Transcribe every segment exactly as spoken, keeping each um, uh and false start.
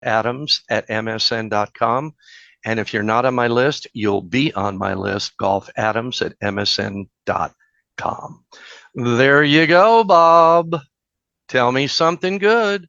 Adams at M S N dot com. And if you're not on my list, you'll be on my list, Golf Adams at M S N dot com. There you go, Bob. Tell me something good.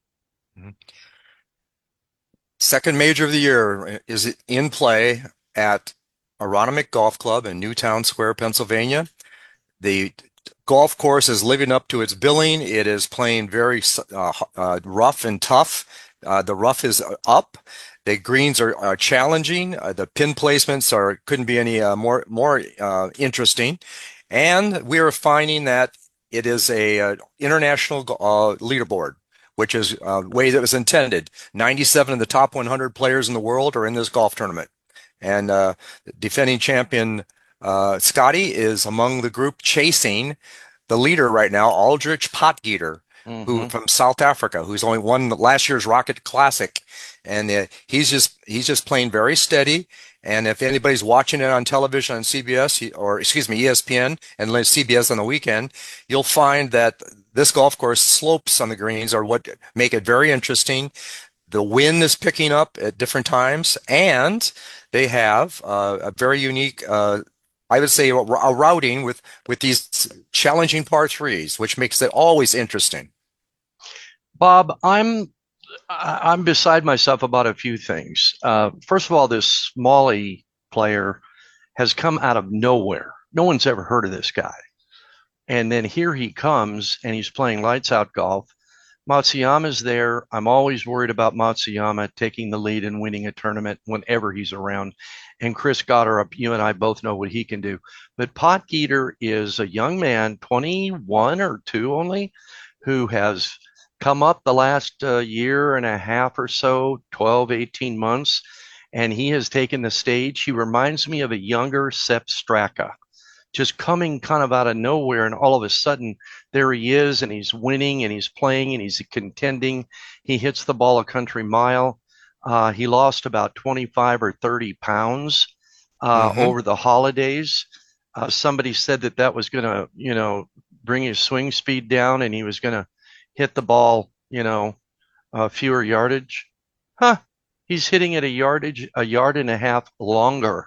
Second major of the year is in play at Aronimink Golf Club in Newtown Square, Pennsylvania. The golf course is living up to its billing. It is playing very uh, uh, rough and tough. Uh, the rough is up. The greens are, are challenging. Uh, the pin placements are couldn't be any uh, more more uh, interesting. And we are finding that it is a, uh international uh, leaderboard, which is uh, way that was intended. ninety-seven of the top one hundred players in the world are in this golf tournament. And uh, defending champion uh, Scotty is among the group chasing the leader right now, Aldrich Potgieter, who Mm-hmm. from South Africa, who's only won last year's Rocket Classic, and uh, he's just he's just playing very steady. And if anybody's watching it on television on C B S or excuse me E S P N and C B S on the weekend, you'll find that this golf course slopes on the greens are what make it very interesting. The wind is picking up at different times, and they have uh, a very unique, uh, I would say, a, a routing with with these challenging par threes, which makes it always interesting. Bob, I'm I'm beside myself about a few things. Uh, first of all, this Smalley player has come out of nowhere. No one's ever heard of this guy. And then here he comes and he's playing lights out golf. Matsuyama's there. I'm always worried about Matsuyama taking the lead and winning a tournament whenever he's around. And Chris Gotterup, you and I both know what he can do. But Potgieter is a young man, twenty-one or two only, who has come up the last uh, year and a half or so, twelve, eighteen months, and he has taken the stage. He reminds me of a younger Sepp Straka, just coming kind of out of nowhere, and all of a sudden there he is, and he's winning, and he's playing, and he's contending. He hits the ball a country mile. Uh, he lost about twenty-five or thirty pounds uh, Hmm. over the holidays. Uh, somebody said that that was going to, you know, bring his swing speed down, and he was going to hit the ball, you know, uh, fewer yardage. Huh? He's hitting it a yardage, a yard and a half longer,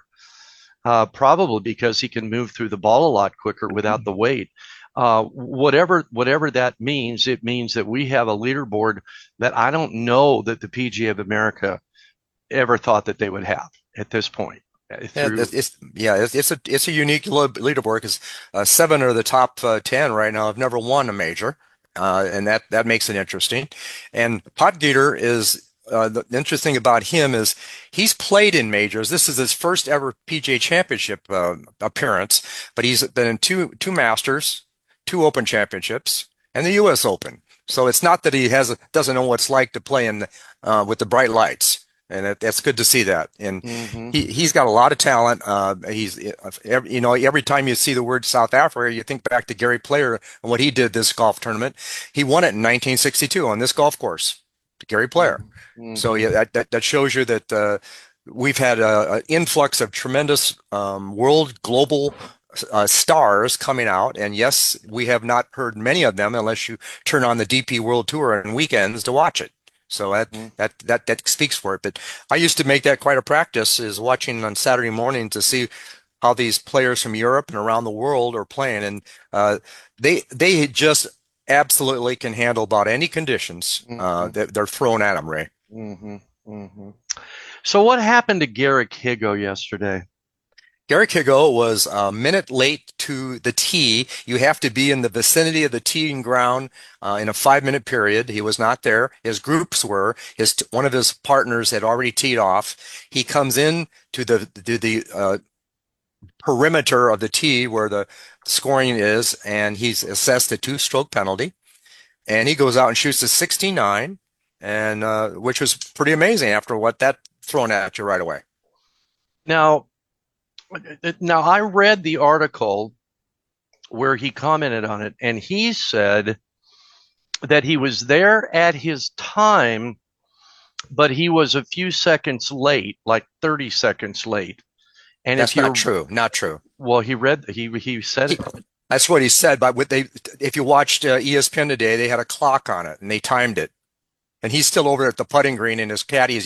uh, probably because he can move through the ball a lot quicker without the weight. Uh, whatever whatever that means, it means that we have a leaderboard that I don't know that the P G A of America ever thought that they would have at this point. Uh, Yeah, Through it's, it's yeah, it's, it's a it's a unique lo- leaderboard because uh, seven of the top uh, ten right now have never won a major, uh, and that that makes it interesting. And Potgieter is uh, the interesting about him is he's played in majors. This is his first ever P G A Championship uh, appearance, but he's been in two two Masters, two Open Championships, and the U S Open. So it's not that he has doesn't know what it's like to play in uh, with the bright lights, and it, that's good to see that. And mm-hmm. he he's got a lot of talent. Uh, he's every, you know every time you see the word South Africa, you think back to Gary Player and what he did this golf tournament. He won it in nineteen sixty-two on this golf course, Gary Player. So Mm-hmm. yeah, that that, that shows you that uh, we've had an influx of tremendous um, world global. Uh, stars coming out, and yes, we have not heard many of them unless you turn on the D P World Tour on weekends to watch it. So that Mm-hmm. that that that speaks for it. But I used to make that quite a practice, is watching on Saturday morning to see how these players from Europe and around the world are playing, and uh, they they just absolutely can handle about any conditions uh, Mm-hmm. that they're thrown at them, Ray. Mm-hmm. Mm-hmm. So what happened to Garrick Higo yesterday? Garrick Higgo was a minute late to the tee. You have to be in the vicinity of the teeing ground uh, in a five-minute period. He was not there. His groups were. His one of his partners had already teed off. He comes in to the to the uh, perimeter of the tee where the scoring is, and he's assessed a two-stroke penalty. And he goes out and shoots a sixty-nine, and uh, which was pretty amazing after what that thrown at you right away. Now, now I read the article where he commented on it, and he said that he was there at his time, but he was a few seconds late, like thirty seconds late. And if That's not you're, true. Not true. well, he read, he he said He, it. that's what he said. But what they, if you watched uh, E S P N today, they had a clock on it and they timed it, and he's still over at the putting green, and his caddy is